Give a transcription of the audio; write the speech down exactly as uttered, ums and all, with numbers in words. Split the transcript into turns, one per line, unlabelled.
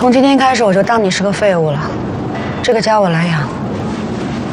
从今天开始，我就当你是个废物了，这个家我来养。